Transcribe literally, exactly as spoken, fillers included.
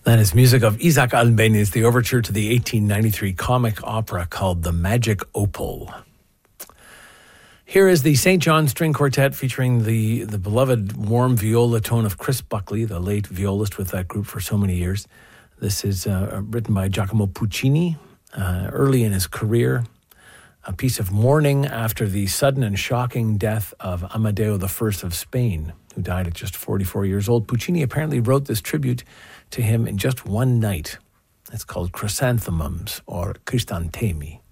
That is music of Isaac Albéniz, the overture to the eighteen ninety-three comic opera called The Magic Opal. Here is the Saint John String Quartet featuring the, the beloved warm viola tone of Chris Buckley, the late violist with that group for so many years. This is uh, written by Giacomo Puccini uh, early in his career. A piece of mourning after the sudden and shocking death of Amadeo the First of Spain, who died at just forty-four years old. Puccini apparently wrote this tribute to him in just one night. It's called Chrysanthemums or Cristantemi.